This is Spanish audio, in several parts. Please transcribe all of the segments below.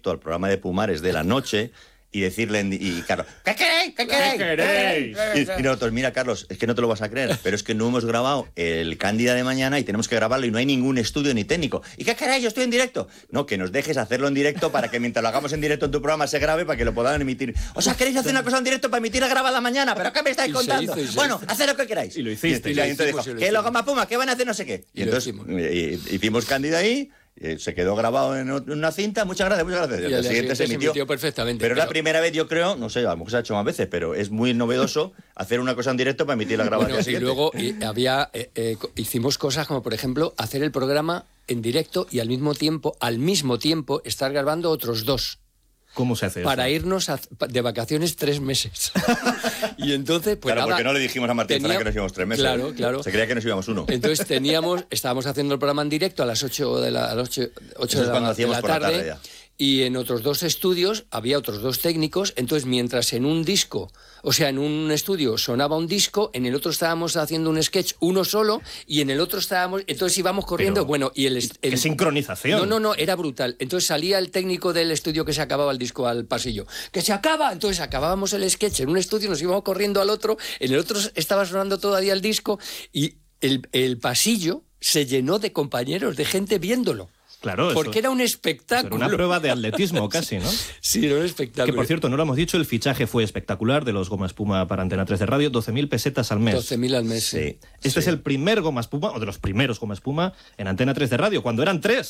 directo al programa de Pumares de la noche y decirle, y Carlos, ¿qué queréis? ¿Qué queréis? Y nosotros, mira, Carlos, es que no te lo vas a creer, pero es que no hemos grabado el Cándida de mañana y tenemos que grabarlo y no hay ningún estudio ni técnico. ¿Y qué queréis? Yo estoy en directo. No, que nos dejes hacerlo en directo para que mientras lo hagamos en directo en tu programa se grabe para que lo puedan emitir. O sea, ¿queréis hacer una cosa en directo para emitir a grabada mañana? ¿Pero qué me estáis contando? Bueno, haced lo que queráis. Y lo hiciste. Y entonces dijo, ¿qué los Goma Puma? ¿Qué van a hacer? No sé qué. Y entonces hicimos Cándida ahí. Se quedó grabado en una cinta, muchas gracias. Y al día siguiente se emitió perfectamente. Pero es la primera vez, yo creo, no sé, a lo mejor se ha hecho más veces, pero es muy novedoso hacer una cosa en directo para emitir la grabación siguiente. Y luego hicimos cosas como, por ejemplo, hacer el programa en directo y al mismo tiempo estar grabando otros 2. ¿Cómo se hace eso? Para irnos de vacaciones 3 meses. Y entonces, pues claro, porque no le dijimos a Martín Ferrán que nos íbamos 3 meses. Claro. Se creía que nos íbamos 1. Entonces estábamos haciendo el programa en directo a las 8 de la tarde. Y en otros 2 estudios había otros 2 técnicos. Entonces, mientras en un disco, o sea, en un estudio sonaba un disco, en el otro estábamos haciendo un sketch uno solo y en el otro entonces íbamos corriendo. Pero, bueno, y ¿qué sincronización? No, era brutal. Entonces salía el técnico del estudio que se acababa el disco al pasillo. ¡Que se acaba! Entonces acabábamos el sketch en un estudio, nos íbamos corriendo al otro, en el otro estaba sonando todavía el disco y el pasillo se llenó de compañeros, de gente viéndolo. Claro, porque era un espectáculo. Era una prueba de atletismo casi, ¿no? Sí, era un espectáculo. Que, por cierto, no lo hemos dicho, el fichaje fue espectacular de los Goma Espuma para Antena 3 de Radio, 12.000 pesetas al mes. 12.000 al mes, sí. Este es el primer Goma Espuma, o de los primeros Goma Espuma, en Antena 3 de Radio, cuando eran 3.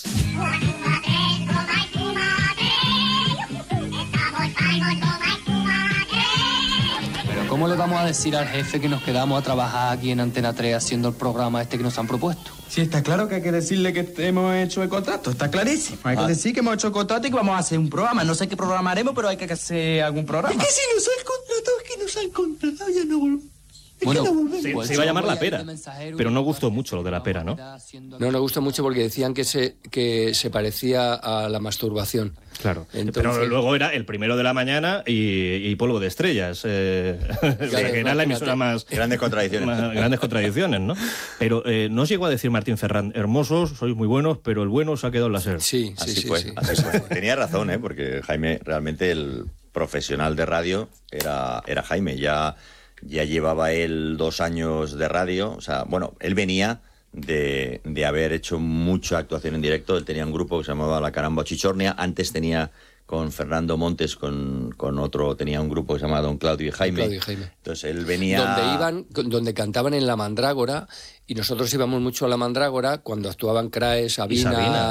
Pero ¿cómo le vamos a decir al jefe que nos quedamos a trabajar aquí en Antena 3 haciendo el programa que nos han propuesto? Sí, está claro que hay que decirle que hemos hecho el contrato, está clarísimo. Hay que decir que hemos hecho el contrato y que vamos a hacer un programa. No sé qué programa haremos, pero hay que hacer algún programa. Es que si nos han contratado, es que nos han contratado, ya no volvemos. Bueno, se iba a llamar La Pera, pero no gustó mucho lo de La Pera, ¿no? No gustó mucho porque decían que se parecía a la masturbación. Claro, pero luego era el primero de la mañana y Polvo de Estrellas, que era la emisora más... Grandes contradicciones, ¿no? Pero no os llegó a decir Martín Ferrán, hermosos, sois muy buenos, pero el bueno se ha quedado en la SER. Sí. Así fue. Tenía razón, porque Jaime, realmente el profesional de radio era Jaime, ya llevaba él 2 años de radio, o sea, bueno, él venía de haber hecho mucha actuación en directo. Él tenía un grupo que se llamaba La Caramba Chichornia, antes tenía con Fernando Montes, con otro, tenía un grupo que se llamaba Don Claudio y Jaime. Entonces él venía... Donde cantaban en La Mandrágora, y nosotros íbamos mucho a La Mandrágora cuando actuaban Craes, Sabina,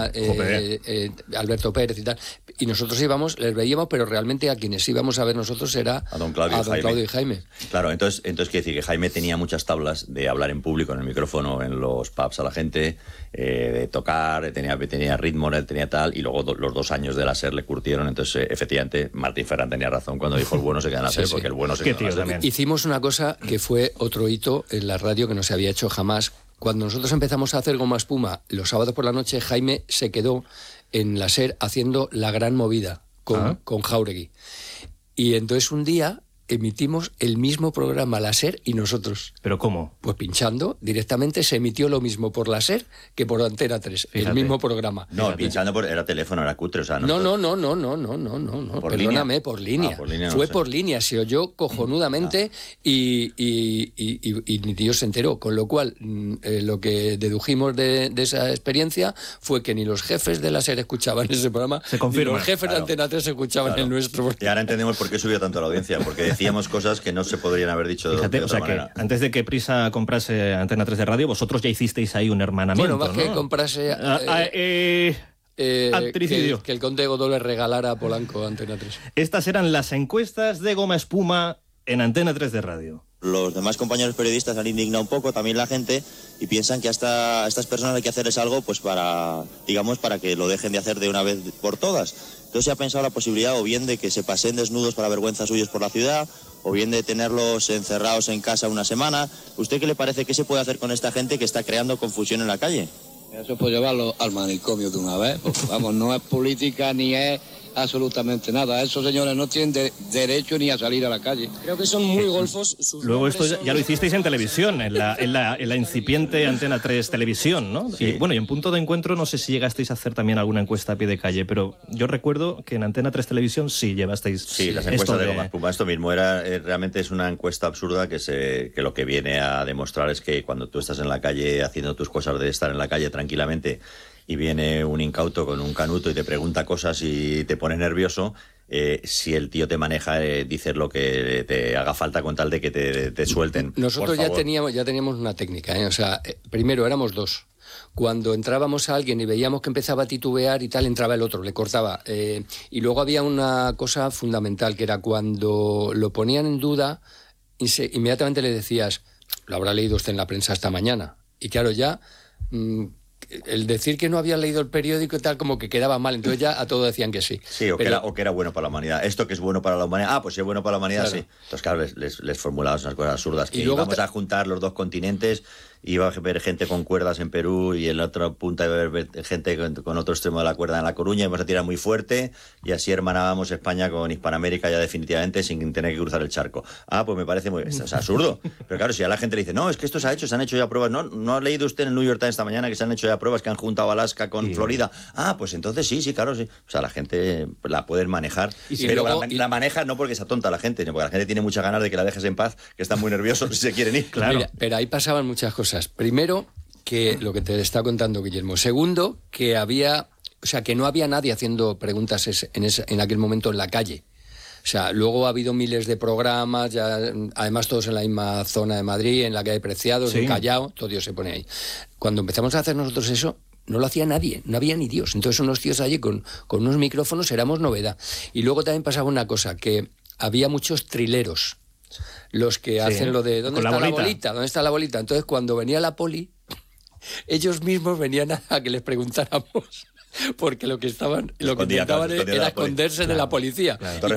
Alberto Pérez y tal, y nosotros íbamos, les veíamos, pero realmente a quienes íbamos a ver nosotros era a Don Claudio y Jaime. Claro, entonces quiere decir que Jaime tenía muchas tablas de hablar en público, en el micrófono, en los pubs a la gente, de tocar, tenía ritmo, él tenía tal, y luego los 2 años de la SER le curtieron. Entonces efectivamente Martín Ferrán tenía razón cuando dijo el bueno se queda en la SER, porque el bueno se queda en la SER. Hicimos una cosa que fue otro hito en la radio que no se había hecho jamás. Cuando nosotros empezamos a hacer Goma Espuma los sábados por la noche, Jaime se quedó en la SER haciendo La Gran Movida con Jáuregui. Y entonces un día emitimos el mismo programa, la SER y nosotros. ¿Pero cómo? Pues pinchando, directamente se emitió lo mismo por la SER que por Antena 3, fíjate. El mismo programa. No, fíjate. Pinchando era teléfono, era cutre, o sea... No, perdóname, por línea. Fue por línea, se oyó cojonudamente y mi tío se enteró, con lo cual lo que dedujimos de esa experiencia fue que ni los jefes de la SER escuchaban ese programa, ni los jefes de Antena 3 escuchaban el nuestro. Y ahora entendemos por qué subió tanto la audiencia, porque decíamos cosas que no se podrían haber dicho de otra manera. Que antes de que Prisa comprase Antena 3 de Radio, vosotros ya hicisteis ahí un hermanamiento, bueno, más que comprase... Antricidio. Que el conde Godó le regalara a Polanco Antena 3. Estas eran las encuestas de Goma Espuma en Antena 3 de Radio. Los demás compañeros periodistas han indignado un poco, también la gente, y piensan que a estas personas hay que hacerles algo pues para que lo dejen de hacer de una vez por todas. Entonces se ha pensado la posibilidad o bien de que se paseen desnudos para vergüenza suyos por la ciudad, o bien de tenerlos encerrados en casa una semana. ¿Usted qué le parece que se puede hacer con esta gente que está creando confusión en la calle? Eso es por llevarlo al manicomio de una vez, porque, vamos, no es política ni es absolutamente nada. Esos señores no tienen derecho ni a salir a la calle. Creo que son muy golfos. Luego esto ya lo hicisteis en televisión, en la incipiente Antena 3 Televisión, ¿no? Sí. Y bueno, y en Punto de Encuentro no sé si llegasteis a hacer también alguna encuesta a pie de calle, pero yo recuerdo que en Antena 3 Televisión sí llevasteis. Sí, las encuestas de Goma Espuma. Esto mismo realmente es una encuesta absurda que lo que viene a demostrar es que cuando tú estás en la calle haciendo tus cosas de estar en la calle tranquilamente y viene un incauto con un canuto y te pregunta cosas y te pone nervioso, si el tío te maneja, dices lo que te haga falta con tal de que te suelten. Nosotros ya teníamos una técnica, ¿eh? O sea, primero éramos dos. Cuando entrábamos a alguien y veíamos que empezaba a titubear y tal, entraba el otro, le cortaba. Y luego había una cosa fundamental, que era cuando lo ponían en duda, inmediatamente le decías, lo habrá leído usted en la prensa esta mañana. Y claro, ya... el decir que no había leído el periódico y tal, como que quedaba mal, entonces ya a todo decían que sí. Sí, o que era bueno para la humanidad. Esto que es bueno para la humanidad, pues si es bueno para la humanidad, claro. Sí. Entonces, claro, les formulabas unas cosas absurdas, que íbamos a juntar los dos continentes, iba a ver gente con cuerdas en Perú y en la otra punta iba a ver gente con otro extremo de la cuerda en La Coruña, íbamos a tirar muy fuerte y así hermanábamos España con Hispanoamérica ya definitivamente sin tener que cruzar el charco. Pues me parece muy... Es absurdo. Pero claro, si a la gente le dice, no, es que esto se han hecho ya pruebas. No ha leído usted en el New York Times esta mañana que se han hecho ya pruebas que han juntado Alaska con Florida. Pues entonces sí, claro, sí. O sea, la gente la puede manejar. Pero la maneja no porque sea tonta la gente, sino porque la gente tiene muchas ganas de que la dejes en paz, que están muy nerviosos si se quieren ir. Claro. Mira, pero ahí pasaban muchas cosas. Primero, que lo que te está contando Guillermo. Segundo, que que no había nadie haciendo preguntas en aquel momento en la calle. O sea, luego ha habido miles de programas, ya, además todos en la misma zona de Madrid, en la calle Preciados, en Callao, todo Dios se pone ahí. Cuando empezamos a hacer nosotros eso, no lo hacía nadie, no había ni Dios. Entonces unos tíos allí con unos micrófonos éramos novedad. Y luego también pasaba una cosa, que había muchos trileros, los que hacen lo de ¿dónde está la bolita? ¿Dónde está la bolita? Entonces cuando venía la poli, ellos mismos venían a que les preguntáramos, porque lo que intentaban era esconderse de la policía. Claro. Y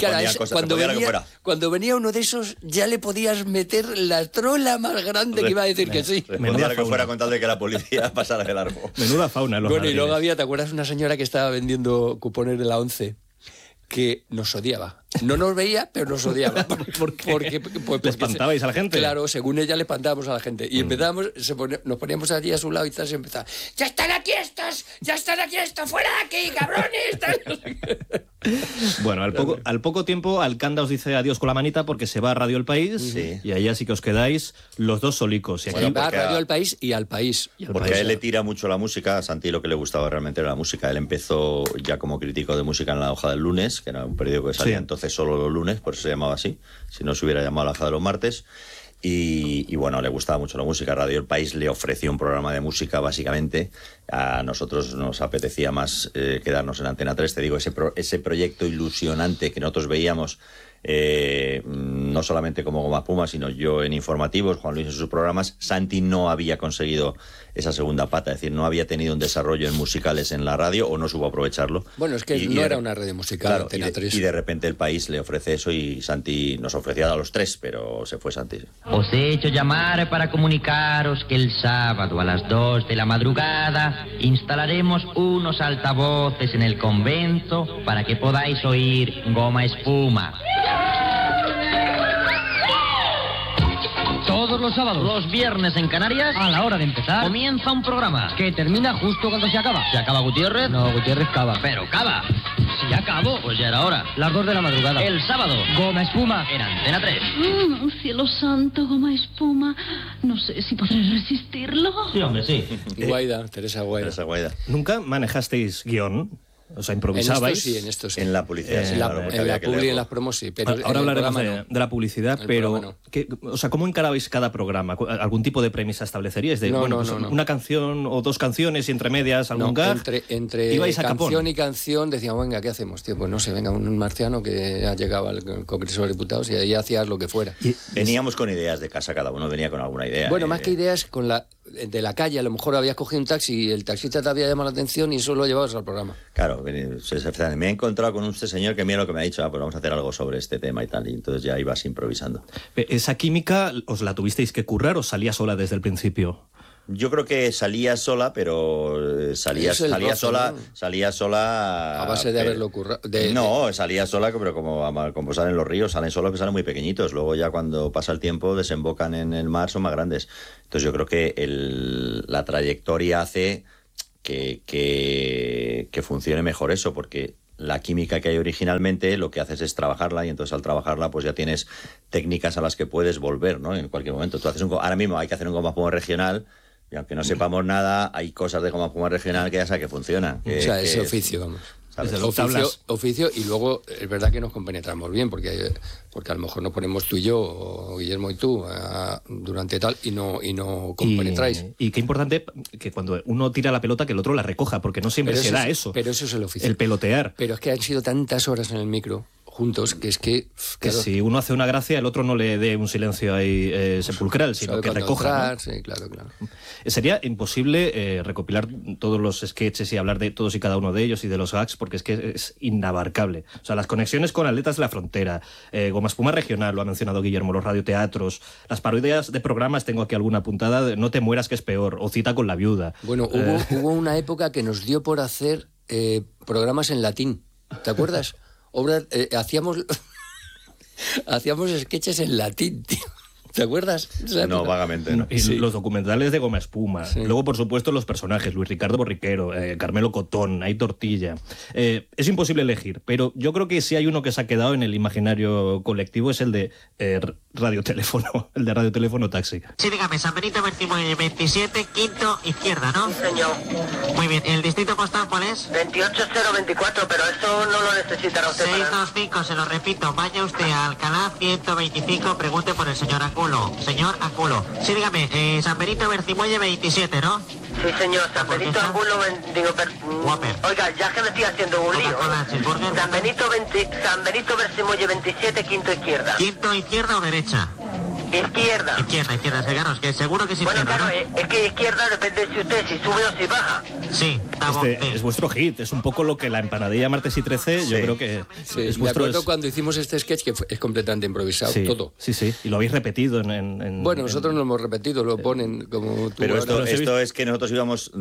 claro, cuando venía uno de esos, ya le podías meter la trola más grande que iba a decir que sí. Menuda que fuera con tal de que la policía pasara de largo. Menuda fauna. Bueno, y luego había, ¿te acuerdas? Una señora que estaba vendiendo cupones de la 11, que nos odiaba. No nos veía, pero nos odiaba. Porque ¿le espantabais a la gente? Claro, según ella le espantábamos a la gente. Y empezábamos, nos poníamos allí a su lado y tal, se empezaba, ¡ya están aquí estos! ¡Fuera de aquí, cabrones! Bueno, al poco tiempo Alcanda os dice adiós con la manita porque se va a Radio El País, y ahí así que os quedáis los dos solicos. Y aquí va a Radio El País y al País. Porque a él le tira mucho la música, a Santi lo que le gustaba realmente era la música. Él empezó ya como crítico de música en La Hoja del Lunes, que era un periódico que salía entonces solo los lunes, por eso se llamaba así, si no se hubiera llamado La Hoja de los Martes. Y bueno, le gustaba mucho la música. Radio El País le ofreció un programa de música, básicamente. A nosotros nos apetecía más quedarnos en Antena 3. Te digo, ese proyecto ilusionante que nosotros veíamos, no solamente como Goma Espuma, sino yo en informativos, Juan Luis en sus programas. Santi no había conseguido esa segunda pata, es decir, no había tenido un desarrollo en musicales en la radio o no supo aprovecharlo. Bueno, es que no era una radio musical, claro, Antena 3. Y de repente El País le ofrece eso y Santi nos ofrecía a los tres, pero se fue Santi. Os he hecho llamar para comunicaros que el sábado a las 2 de la madrugada instalaremos unos altavoces en el convento para que podáis oír Goma Espuma. Todos los sábados. Los viernes en Canarias, a la hora de empezar, comienza un programa que termina justo cuando se acaba. ¿Se acaba Gutiérrez? No, Gutiérrez cava. Pero cava. Si ya acabó. Pues ya era hora. Las 2 de la madrugada. El sábado. Goma Espuma. En Antena 3. Cielo santo, Goma Espuma. No sé si podré resistirlo. Sí, hombre, sí. Teresa Guaida. ¿Nunca manejasteis guión? O sea, improvisabais. En esto sí. En la publicidad, en la publi y en las promos, sí. Pero ahora hablaremos de la publicidad, pero o sea, ¿cómo encarabais cada programa? ¿Algún tipo de premisa estableceríais? Una canción o dos canciones y entre medias algún gag. Entre canción y canción decíamos, venga, ¿qué hacemos, tío? Pues no sé, venga, un marciano que ha llegado al Congreso de Diputados y ahí hacías lo que fuera. Veníamos con ideas de casa, cada uno venía con alguna idea. Bueno, más que ideas, de la calle, a lo mejor habías cogido un taxi y el taxista te había llamado la atención y eso lo llevabas al programa. Claro, me he encontrado con este señor que mira lo que me ha dicho, pues vamos a hacer algo sobre este tema y tal, y entonces ya ibas improvisando. ¿Esa química os la tuvisteis que currar o salía sola desde el principio? Yo creo que salía sola, pero salía sola a base de haberlo currado. No, salía sola, pero como salen los ríos, salen solos, que salen muy pequeñitos. Luego ya cuando pasa el tiempo desembocan en el mar, son más grandes. Entonces yo creo que la trayectoria hace que funcione mejor eso, porque la química que hay originalmente lo que haces es trabajarla, y entonces al trabajarla pues ya tienes técnicas a las que puedes volver, ¿no? En cualquier momento. Tú haces ahora mismo hay que hacer un goma espuma regional, y aunque no sepamos nada, hay cosas de goma espuma regional que ya sabes que funcionan. Ese oficio, vamos. Oficio, y luego es verdad que nos compenetramos bien, porque a lo mejor nos ponemos tú y yo, o Guillermo y tú, durante tal, y no compenetráis. Y qué importante que cuando uno tira la pelota, que el otro la recoja, porque no siempre se da eso. Pero eso es el oficio. El pelotear. Pero es que han sido tantas horas en el micro juntos, que es que... Que claro, si uno hace una gracia, el otro no le dé un silencio ahí sepulcral, sino que recoja, ¿no? Sí, claro. Sería imposible recopilar todos los sketches y hablar de todos y cada uno de ellos y de los gags, porque es que es inabarcable. O sea, las conexiones con atletas de la frontera, goma espuma regional, lo ha mencionado Guillermo, los radioteatros, las parodias de programas, tengo aquí alguna apuntada, de No te mueras que es peor, o Cita con la viuda. Bueno, hubo una época que nos dio por hacer programas en latín, ¿te acuerdas? Hacíamos sketches en latín, tío. ¿Te acuerdas? No, vagamente. No. Y los documentales de Goma Espuma. Sí. Luego, por supuesto, los personajes. Luis Ricardo Borriquero, Carmelo Cotón, Hay Tortilla. Es imposible elegir, pero yo creo que si hay uno que se ha quedado en el imaginario colectivo es el de Radioteléfono, el de Radioteléfono Taxi. Sí, dígame, San Benito 27, quinto izquierda, ¿no? Sí, señor. Muy bien, ¿el distrito postal cuál es? 28024, pero eso no lo necesitará usted. 625, se lo repito, vaya usted a Alcalá 125, pregunte por el señor Aculo. Señor Aculo. Sí, dígame, San Benito Bercimuelle 27, ¿no? Sí, señor, San Benito Aculo, oiga, ya que me estoy haciendo un lío. San Benito Bercimuelle 27, quinto izquierda. ¿Quinto izquierda o derecha? Izquierda. Izquierda, Seganos, que seguro que es izquierda. Bueno, claro, ¿no? Es que izquierda depende de usted si sube o si baja. Sí, es vuestro hit, es un poco lo que la empanadilla martes y 13, yo creo que es vuestro... Me acuerdo cuando hicimos este sketch que es completamente improvisado, todo. Sí, y lo habéis repetido Bueno, nosotros no lo hemos repetido, lo ponen como... Pero esto es que nosotros íbamos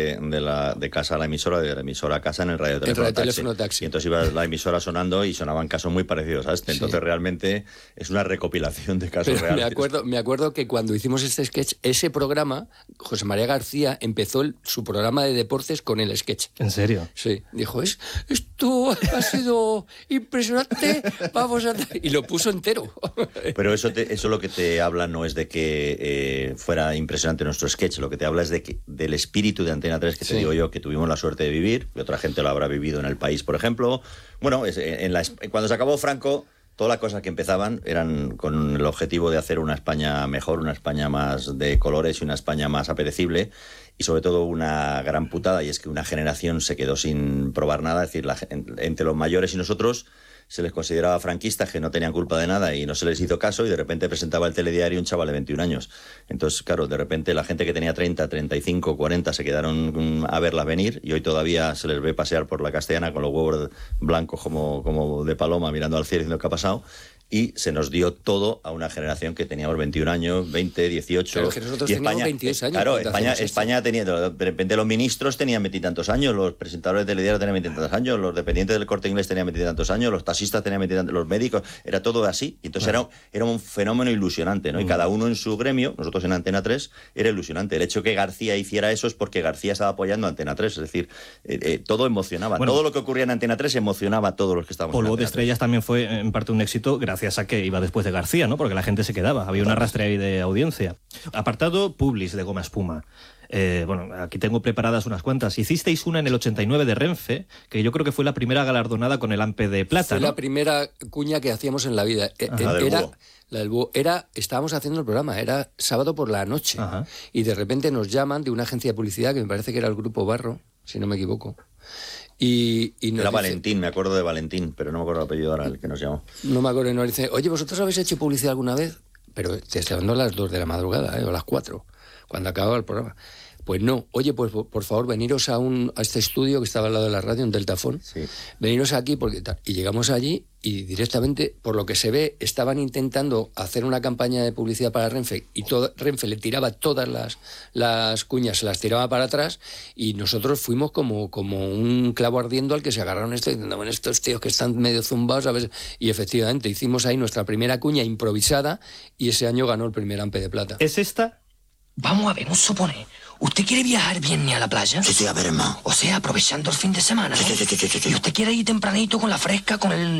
de casa a la emisora, de la emisora a casa en el radioteléfono taxi. Y entonces iba la emisora sonando y sonaban casos muy parecidos a este. Entonces realmente es una recopilación de casos reales. Me acuerdo que cuando hicimos este sketch, ese programa, José María García empezó su programa de deportes con el sketch. ¿En serio? Sí. Dijo, esto ha sido impresionante, vamos a... Y lo puso entero. Pero eso lo que te habla no es de que fuera impresionante nuestro sketch, lo que te habla es del espíritu de Antena 3, que te digo yo, que tuvimos la suerte de vivir, que otra gente lo habrá vivido en El País, por ejemplo. Bueno, cuando se acabó Franco... Todas las cosas que empezaban eran con el objetivo de hacer una España mejor, una España más de colores y una España más apetecible, y sobre todo una gran putada, y es que una generación se quedó sin probar nada. Es decir, entre los mayores y nosotros se les consideraba franquistas que no tenían culpa de nada y no se les hizo caso, y de repente presentaba el telediario un chaval de 21 años. Entonces, claro, de repente la gente que tenía 30, 35, 40 se quedaron a verlas venir, y hoy todavía se les ve pasear por la Castellana con los huevos blancos como de paloma mirando al cielo diciendo qué ha pasado. Y se nos dio todo a una generación que teníamos 21 años, 20, 18... Claro, que nosotros teníamos 22 años. Claro, España tenía... De repente los ministros tenían 20 y tantos años, los presentadores de telediario tenían 20 y tantos años, los dependientes del Corte Inglés tenían 20 y tantos años, los taxistas tenían 20 y tantos, los médicos... Era todo así. Y entonces era un fenómeno ilusionante, ¿no? Y cada uno en su gremio, nosotros en Antena 3, era ilusionante. El hecho que García hiciera eso es porque García estaba apoyando a Antena 3. Es decir, todo emocionaba. Bueno, todo lo que ocurría en Antena 3 emocionaba a todos los que estábamos en Polvo de Estrellas también fue en parte un éxito gracias a que iba después de García, ¿no? Porque la gente se quedaba, había una arrastre ahí de audiencia. Apartado Publis de Goma Espuma. Bueno, aquí tengo preparadas unas cuantas. Hicisteis una en el 89 de Renfe, que yo creo que fue la primera galardonada con el Ampe de Plata, Fue ¿no? la primera cuña que hacíamos en la vida. La del búho. Estábamos haciendo el programa, era sábado por la noche. Ajá. Y de repente nos llaman de una agencia de publicidad, que me parece que era el Grupo Barro, si no me equivoco. Y era Valentín, me acuerdo de Valentín, pero no me acuerdo el apellido ahora, el que nos llamó. No me acuerdo, y nos dice, oye, ¿vosotros habéis hecho publicidad alguna vez? Pero te estoy hablando a las 2 de la madrugada, o a las 4, cuando acababa el programa. Pues no, oye, pues por favor, veniros a este estudio que estaba al lado de la radio, un Deltafón, veniros aquí, porque tal. Y llegamos allí y directamente, por lo que se ve, estaban intentando hacer una campaña de publicidad para Renfe y Renfe le tiraba todas las cuñas, se las tiraba para atrás y nosotros fuimos como un clavo ardiendo al que se agarraron diciendo, bueno, estos tíos que están medio zumbados, a ver. Y efectivamente hicimos ahí nuestra primera cuña improvisada y ese año ganó el primer Ampe de Plata. ¿Es esta? Vamos a ver, un supone. ¿Usted quiere viajar viernes a la playa? Sí, a ver, hermano. O sea, aprovechando el fin de semana, ¿no? Sí. ¿Y usted quiere ir tempranito con la fresca, con el